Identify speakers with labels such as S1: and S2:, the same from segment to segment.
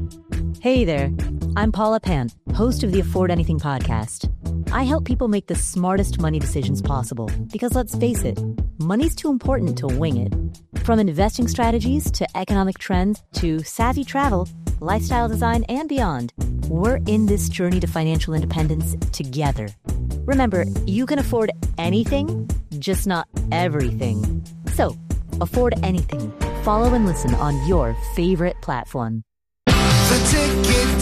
S1: Hey there, I'm Paula Pant, host of the Afford Anything podcast. I help people make the smartest money decisions possible because, let's face it, money's too important to wing it. From investing strategies to economic trends to savvy travel, lifestyle design, and beyond, we're in this journey to financial independence together. Remember, you can afford anything, just not everything. So, afford anything. Follow and listen on your favorite platform.
S2: The Ticket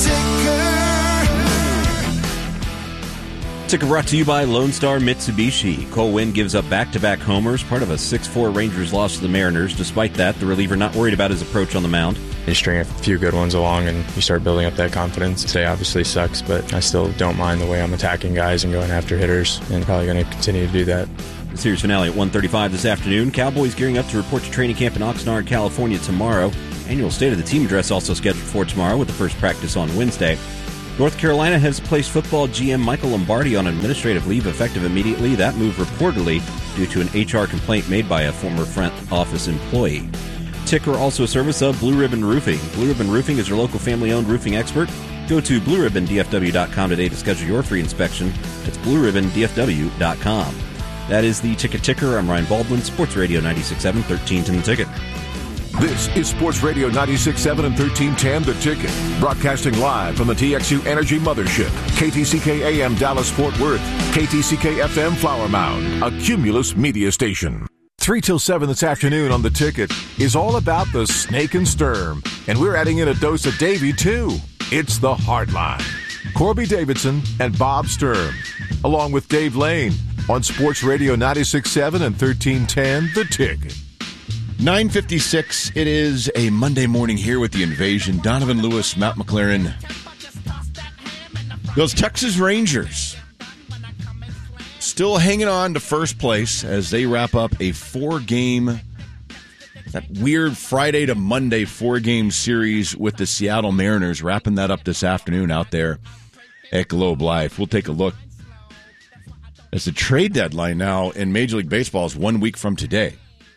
S2: Ticker.
S3: Ticker brought to you by Lone Star Mitsubishi. Cole Winn gives up back-to-back homers, part of a 6-4 Rangers loss to the Mariners. Despite that, the reliever not worried about his approach on the mound.
S4: You string a few good ones along and you start building up that confidence. Today obviously sucks, but I still don't mind the way I'm attacking guys and going after hitters, and probably going to continue to do that.
S3: The series finale at 1:35 this afternoon. Cowboys gearing up to report to training camp in Oxnard, California tomorrow. Annual State of the Team address also scheduled for tomorrow with the first practice on Wednesday. North Carolina has placed football GM Michael Lombardi on administrative leave effective immediately. That move reportedly due to an HR complaint made by a former front office employee. Ticker also a service of Blue Ribbon Roofing. Blue Ribbon Roofing is your local family-owned roofing expert. Go to blueribbondfw.com today to schedule your free inspection. That's blueribbondfw.com. That is the Ticker. I'm Ryan Baldwin, Sports Radio 96.7, 1310 The Ticket.
S5: This is Sports Radio 96.7 and 1310 The Ticket. Broadcasting live from the TXU Energy Mothership. KTCK AM Dallas Fort Worth. KTCK FM Flower Mound. A Cumulus media station. 3 till 7 this afternoon on The Ticket is all about the snake and Sturm. And we're adding in a dose of Davey, too. It's the Hardline. Corby Davidson and Bob Sturm, along with Dave Lane on Sports Radio 96.7 and 1310 The Ticket.
S6: 9:56. It is a Monday morning here with the Invasion. Donovan Lewis, Matt McLaren. Those Texas Rangers still hanging on to first place as they wrap up a 4-game, that weird Friday to Monday 4-game series with the Seattle Mariners, wrapping that up this afternoon out there at Globe Life. We'll take a look as the trade deadline now in Major League Baseball is 1 week from today.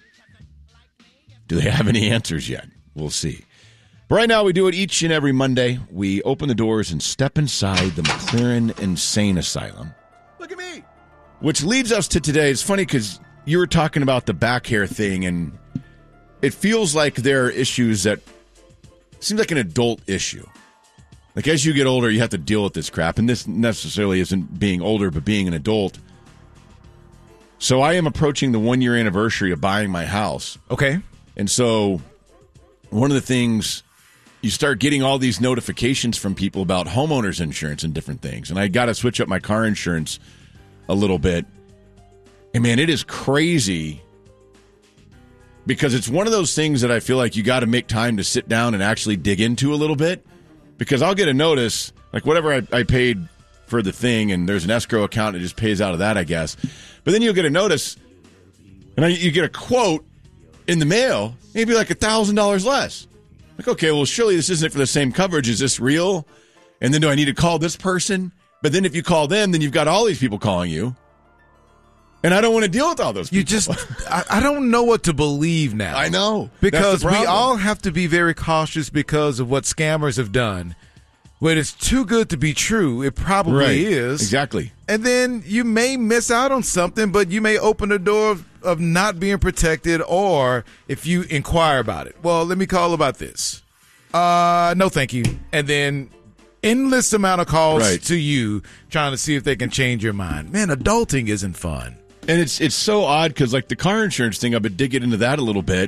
S6: Do they have any answers yet? We'll see. But right now, we do it each and every Monday. We open the doors and step inside the McLaren Insane Asylum.
S2: Look at me.
S6: Which leads us to today. It's funny because you were talking about the back hair thing, and it feels like there are issues that seems like an adult issue. Like as you get older, you have to deal with this crap. And this necessarily isn't being older, but being an adult. So I am approaching the 1-year anniversary of buying my house.
S2: Okay.
S6: And so one of the things, you start getting all these notifications from people about homeowners insurance and different things. And I got to switch up my car insurance a little bit. And, man, it is crazy because it's one of those things that I feel like you got to make time to sit down and actually dig into a little bit. Because I'll get a notice, like whatever I paid for the thing, and there's an escrow account, it just pays out of that, I guess. But then you'll get a notice, and you get a quote in the mail, maybe like $1,000 less. Like, okay, well, surely this isn't for the same coverage. Is this real? And then do I need to call this person? But then if you call them, then you've got all these people calling you. And I don't want to deal with all those people.
S2: I don't know what to believe now.
S6: I know.
S2: Because we all have to be very cautious because of what scammers have done. When it's too good to be true, it probably is.
S6: Exactly.
S2: And then you may miss out on something, but you may open the door of not being protected, or if you inquire about it. Well, let me call about this. No, thank you. And then endless amount of calls to you trying to see if they can change your mind. Man, adulting isn't fun.
S6: And it's so odd because, like, the car insurance thing, I've been digging into that a little bit.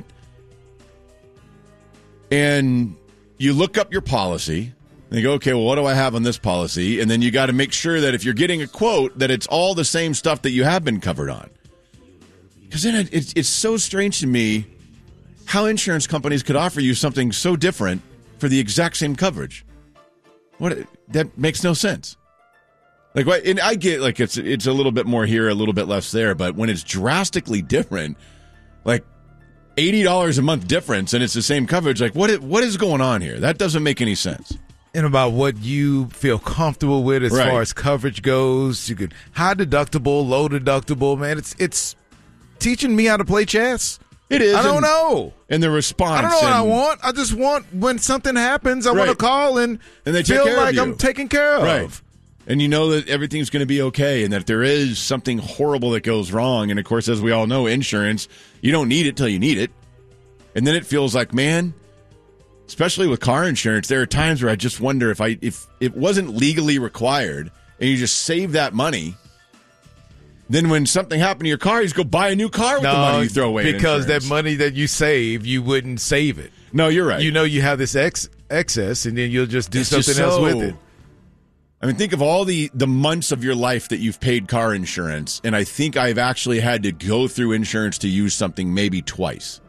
S6: And you look up your policy. And you go, okay, well, what do I have on this policy? And then you got to make sure that if you're getting a quote, that it's all the same stuff that you have been covered on. Because then it's so strange to me how insurance companies could offer you something so different for the exact same coverage. That makes no sense. Like, and I get like it's a little bit more here, a little bit less there, but when it's drastically different, like $80 a month difference, and it's the same coverage, like what is going on here? That doesn't make any sense.
S2: And about what you feel comfortable with as far as coverage goes. You could high deductible, low deductible, man. It's teaching me how to play chess.
S6: It is.
S2: I don't know.
S6: And the response.
S2: I don't know what I want. I just want when something happens, I want to call and
S6: they
S2: feel
S6: take care
S2: like
S6: of you.
S2: I'm taken care of.
S6: Right. And you know that everything's going to be okay and that there is something horrible that goes wrong. And, of course, as we all know, insurance, you don't need it till you need it. And then it feels like, man, especially with car insurance, there are times where I just wonder if it wasn't legally required and you just save that money, then when something happened to your car, you just go buy a new car with the money you throw away.
S2: Because that money that you save, you wouldn't save it.
S6: No, you're right.
S2: You know you have this excess, and then you'll just do something else with it.
S6: I mean, think of all the months of your life that you've paid car insurance, and I think I've actually had to go through insurance to use something maybe twice.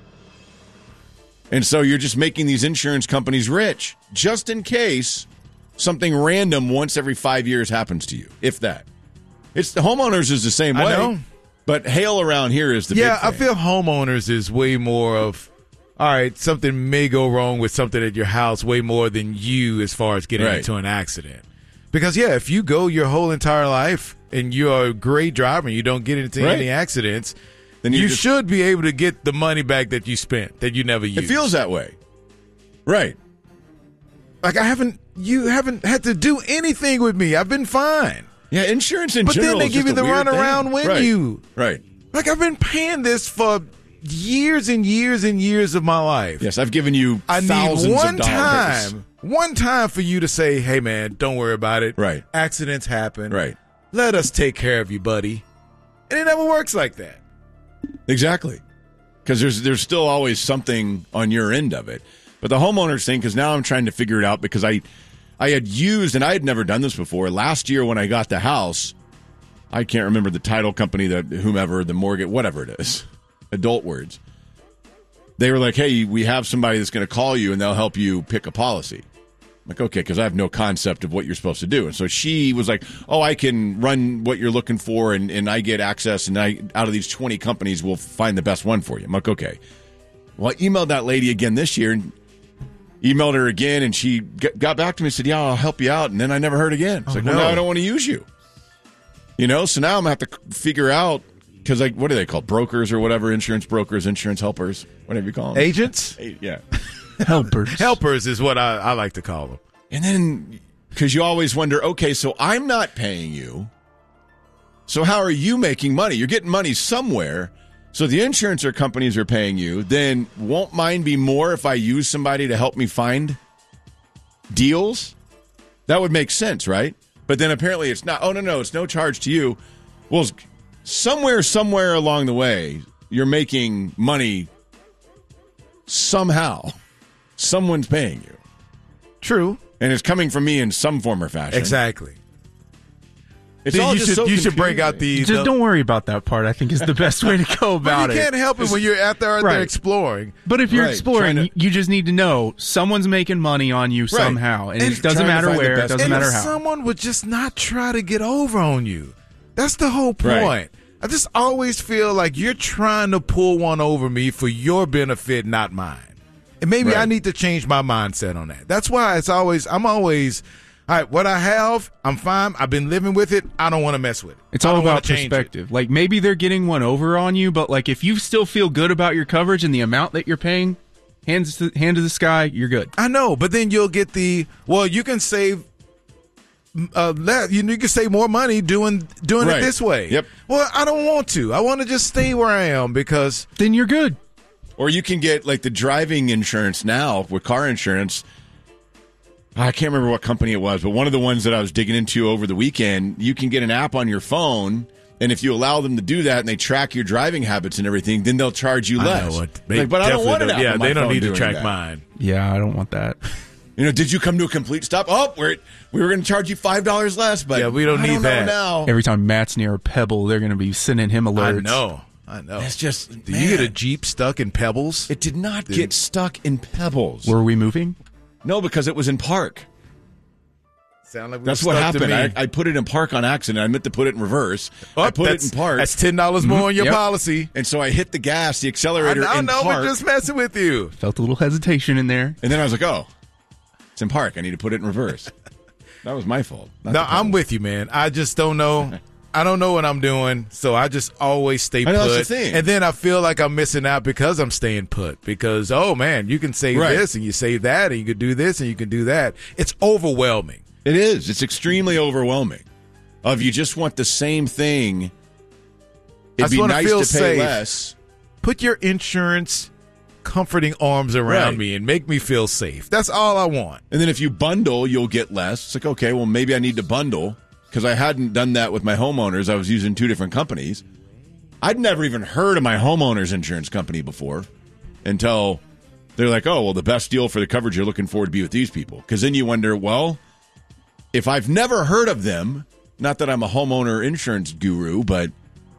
S6: And so you're just making these insurance companies rich, just in case something random once every 5 years happens to you, if that. It's the homeowners is the same way.
S2: I know.
S6: But hail around here is the big thing.
S2: I feel homeowners is way more of, all right, something may go wrong with something at your house way more than you as far as getting into an accident. Because, if you go your whole entire life and you're a great driver and you don't get into any accidents, then you should be able to get the money back that you spent, that you never used.
S6: It feels that way. Right.
S2: Like you haven't had to do anything with me. I've been fine.
S6: Yeah, insurance in general.
S2: But then they give you the runaround when you.
S6: Right.
S2: Like I've been paying this for years and years and years of my life.
S6: Yes, I've given you thousands of dollars.
S2: One time for you to say, hey, man, don't worry about it.
S6: Right.
S2: Accidents happen.
S6: Right.
S2: Let us take care of you, buddy. And it never works like that.
S6: Exactly. Because there's still always something on your end of it. But the homeowners thing, because now I'm trying to figure it out because I had used, and I had never done this before, last year when I got the house, I can't remember the title company, whomever, the mortgage, whatever it is, adult words. They were like, hey, we have somebody that's going to call you and they'll help you pick a policy. I'm like, okay, because I have no concept of what you're supposed to do. And so she was like, oh, I can run what you're looking for and I get access and out of these 20 companies, we'll find the best one for you. I'm like, okay. Well, I emailed that lady again this year and emailed her again and she got back to me and said, yeah, I'll help you out. And then I never heard again. It's well, now I don't want to use you. So now I'm going to have to figure out, because what are they called? Brokers or whatever, insurance brokers, insurance helpers, whatever you call them.
S2: Agents?
S6: Yeah.
S2: Helpers. Helpers is what I like to call them.
S6: And then, because you always wonder, okay, so I'm not paying you. So how are you making money? You're getting money somewhere. So the insurance companies are paying you. Then won't mine be more if I use somebody to help me find deals? That would make sense, right? But then apparently it's not. Oh, no, it's no charge to you. Well, somewhere along the way, you're making money somehow. Someone's paying you.
S2: True.
S6: And it's coming from me in some form or fashion.
S2: Exactly.
S6: It's all
S2: you should break out the...
S7: Just don't worry about that part, I think, is the best way to go about it.
S2: You can't help it when you're out there exploring.
S7: But if you're exploring, you just need to know someone's making money on you somehow. And it doesn't matter where, it doesn't matter how.
S2: Someone would just not try to get over on you. That's the whole point. Right. I just always feel like you're trying to pull one over me for your benefit, not mine. And maybe I need to change my mindset on that. That's why I'm always, all right, what I have, I'm fine. I've been living with it. I don't want to mess with it.
S7: It's all about perspective. Like, maybe they're getting one over on you, but, like, if you still feel good about your coverage and the amount that you're paying, hand to the sky, you're good.
S2: I know, but then you'll get you can save you can save more money doing it this way.
S6: Yep.
S2: Well, I don't want to. I want to just stay where I am because
S7: then you're good.
S6: Or you can get like the driving insurance now with car insurance. I can't remember what company it was, but one of the ones that I was digging into over the weekend, you can get an app on your phone, and if you allow them to do that and they track your driving habits and everything, then they'll charge you less. But I don't want it.
S2: Yeah, they don't need to track mine.
S7: Yeah, I don't want that.
S6: Did you come to a complete stop? Oh, we were going to charge you $5 less, but
S2: we don't need that
S6: now.
S7: Every time Matt's near a pebble, they're going to be sending him alerts.
S2: I know.
S6: It's just,
S2: did you get a Jeep stuck in Pebbles?
S6: It did not get stuck in Pebbles.
S7: Were we moving?
S6: No, because it was in park. That's what happened. I put it in park on accident. I meant to put it in reverse. I put it in park.
S2: That's $10 more on your policy.
S6: And so I hit the accelerator in park.
S2: We're just messing with you.
S7: Felt a little hesitation in there.
S6: And then I was like, oh, it's in park. I need to put it in reverse. That was my fault.
S2: No, I'm with you, man. I just don't know. I don't know what I'm doing, so I just always stay put.
S6: That's the thing.
S2: And then I feel like I'm missing out because I'm staying put. Because, oh, man, you can save this and you save that and you can do this and you can do that. It's overwhelming.
S6: It is. It's extremely overwhelming. You just want the same thing. It'd be nice to pay
S2: safe.
S6: less.
S2: Put your insurance comforting arms around me and make me feel safe. That's all I want.
S6: And then if you bundle, you'll get less. It's like, okay, well, maybe I need to bundle because I hadn't done that with my homeowners. I was using 2 different companies. I'd never even heard of my homeowner's insurance company before until they're like, oh, well, the best deal for the coverage you're looking for would be with these people. Because then you wonder, well, if I've never heard of them, not that I'm a homeowner insurance guru, but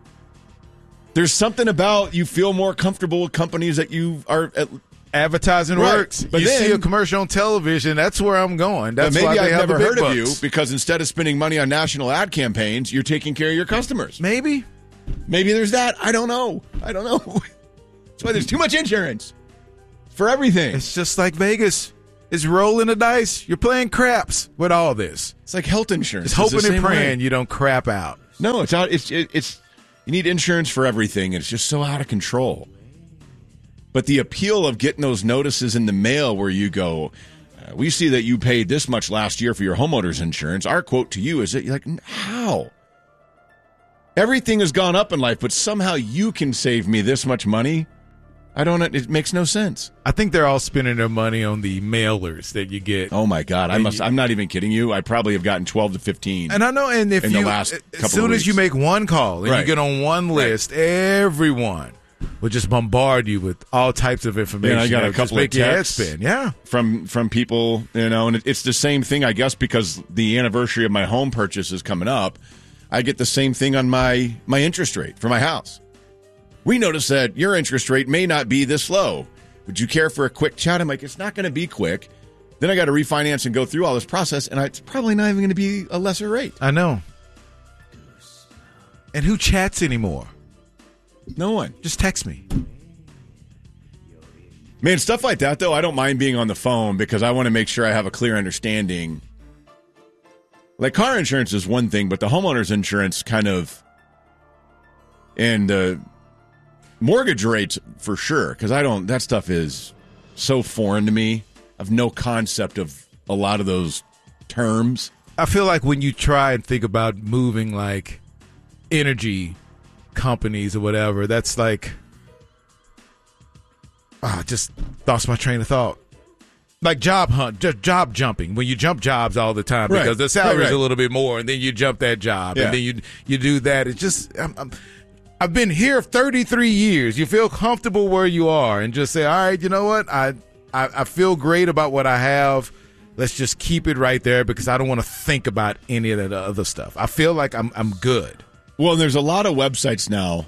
S6: there's something about you feel more comfortable with companies that you are
S2: advertising works. But you see a commercial on television, that's where I'm going. That's
S6: maybe
S2: why they
S6: I've
S2: have
S6: never
S2: the big
S6: heard
S2: bucks.
S6: of you because instead of spending money on national ad campaigns, you're taking care of your customers.
S2: Maybe
S6: there's that. I don't know. That's why there's too much insurance for everything.
S2: It's just like Vegas. It's rolling the dice. You're playing craps with all this.
S6: It's like health insurance.
S2: It's hoping and praying you don't crap out.
S6: No, it's out. It's you need insurance for everything. It's just so out of control. But the appeal of getting those notices in the mail where you go, we see that you paid this much last year for your homeowner's insurance. Our quote to you is that you're like, how? Everything has gone up in life, but somehow you can save me this much money. It makes no sense.
S2: I think they're all spending their money on the mailers that you get.
S6: Oh my God. I'm not even kidding you. I probably have gotten 12 to 15.
S2: And I know, and if
S6: in
S2: you,
S6: the last
S2: as soon as you make one call and you get on one list, everyone will just bombard you with all types of information.
S6: I got a couple of texts
S2: spin. Yeah.
S6: From people, and it's the same thing, I guess, because the anniversary of my home purchase is coming up. I get the same thing on my interest rate for my house. We noticed that your interest rate may not be this low. Would you care for a quick chat? I'm like, it's not going to be quick. Then I got to refinance and go through all this process, and it's probably not even going to be a lesser rate.
S2: I know. And who chats anymore?
S6: No one.
S2: Just text me.
S6: Man, stuff like that, though, I don't mind being on the phone because I want to make sure I have a clear understanding. Like, car insurance is one thing, but the homeowner's insurance kind of, and mortgage rates for sure, because that stuff is so foreign to me. I have no concept of a lot of those terms.
S2: I feel like when you try and think about moving like energy companies or whatever, that's like, just lost my train of thought. Like job jumping, when you jump jobs all the time because the salary is a little bit more, and then you jump that job, and then you do that. It's just, I've been here 33 years. You feel comfortable where you are and just say, all right, you know what? I feel great about what I have. Let's just keep it right there because I don't want to think about any of the other stuff. I feel like I'm good.
S6: Well, there's a lot of websites now,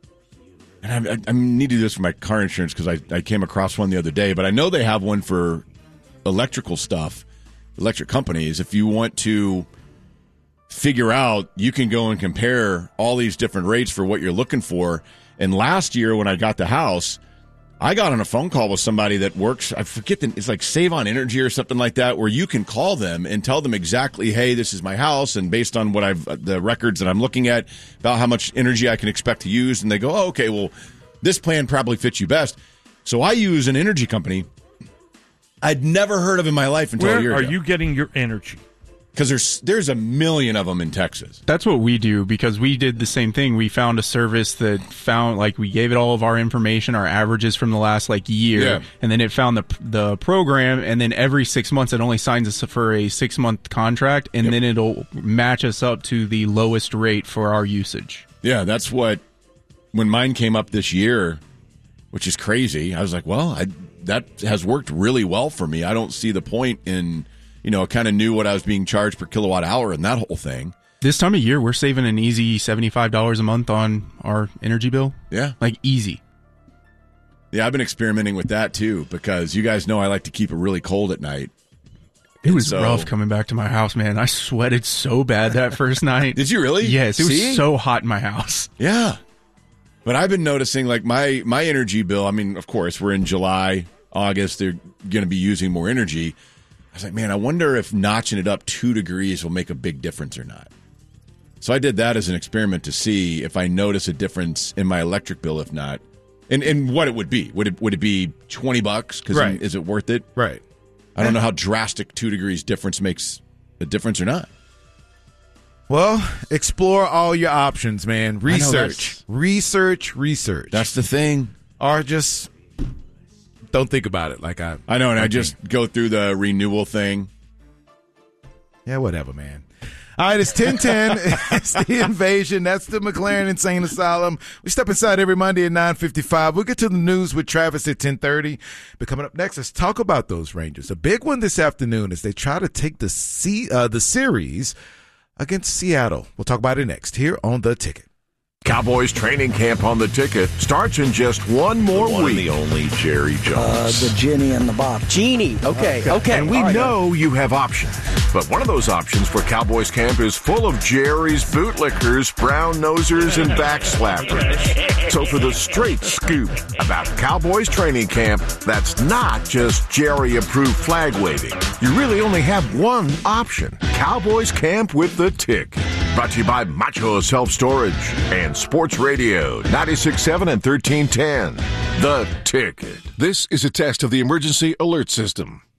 S6: and I need to do this for my car insurance because I came across one the other day, but I know they have one for electrical stuff, electric companies. If you want to figure out, you can go and compare all these different rates for what you're looking for. And last year when I got the house, I got on a phone call with somebody that works, I forget, it's like Save on Energy or something like that, where you can call them and tell them exactly, hey, this is my house, and based on what the records that I'm looking at, about how much energy I can expect to use. And they go, oh, okay, well, this plan probably fits you best. So I use an energy company I'd never heard of in my life until a year ago.
S8: Where are you getting your energy?
S6: Because there's a million of them in Texas.
S7: That's what we do, because we did the same thing. We found a service that found, like, we gave it all of our information, our averages from the last, year, and then it found the program, and then every 6 months it only signs us for a 6-month contract, and then it'll match us up to the lowest rate for our usage. Yeah,
S6: that's what, when mine came up this year, which is crazy, I was like, well, that has worked really well for me. I don't see the point in... I kind of knew what I was being charged per kilowatt hour and that whole thing.
S7: This time of year, we're saving an easy $75 a month on our energy bill.
S6: Yeah.
S7: Easy.
S6: Yeah, I've been experimenting with that too, because you guys know I like to keep it really cold at night.
S7: It was rough coming back to my house, man. I sweated so bad that first night.
S6: Did you really?
S7: Yes, it was so hot in my house.
S6: Yeah. But I've been noticing, my energy bill, I mean, of course, we're in July, August, they're going to be using more energy. I was like, man, I wonder if notching it up 2 degrees will make a big difference or not. So I did that as an experiment to see if I notice a difference in my electric bill. If not, and what it would be. Would it be $20? Because
S2: Right.
S6: is it worth it?
S2: Right.
S6: I don't know how drastic 2 degrees difference makes a difference or not.
S2: Well, explore all your options, man.
S6: that's-
S2: Research.
S6: That's the thing.
S2: Or just don't think about it like
S6: I know, and I just go through the renewal thing.
S2: Yeah, whatever, man. All right, it's 10:10. It's the Invasion. That's the McLaren Insane Asylum. We step inside every Monday at 9:55. We'll get to the news with Travis at 10:30. But coming up next, let's talk about those Rangers. A big one this afternoon as they try to take the series against Seattle. We'll talk about it next here on The Ticket.
S5: Cowboys training camp on The Ticket starts in just one more week. The only Jerry Jones.
S8: The Genie and the bottle.
S9: Genie. Okay.
S5: And we know you have options. But one of those options for Cowboys camp is full of Jerry's bootlickers, brown nosers, and backslappers. So for the straight scoop about Cowboys training camp, that's not just Jerry-approved flag waving. You really only have one option. Cowboys camp with The Ticket. Brought to you by Macho Self-Storage and Sports Radio 96.7 and 1310. The Ticket. This is a test of the emergency alert system.